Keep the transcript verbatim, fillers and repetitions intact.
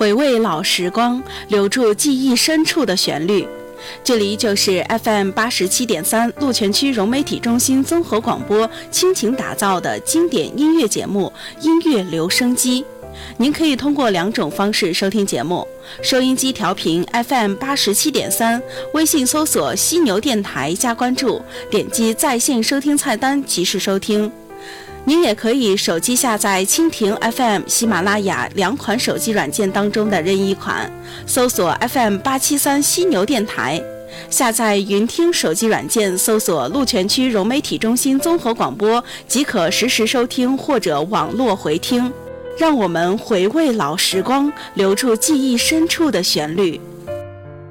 回味老时光，留住记忆深处的旋律。这里就是 F M 八十七点三鹿泉区融媒体中心综合广播倾情打造的经典音乐节目《音乐留声机》。您可以通过两种方式收听节目：收音机调频 F M 八十七点三，微信搜索犀牛电台加关注，点击在线收听菜单及时收听。您也可以手机下载蜻蜓 F M、喜马拉雅两款手机软件当中的任意款，搜索 F M 八七三犀牛电台。下载云听手机软件，搜索鹿泉区融媒体中心综合广播，即可实时收听或者网络回听。让我们回味老时光，留住记忆深处的旋律。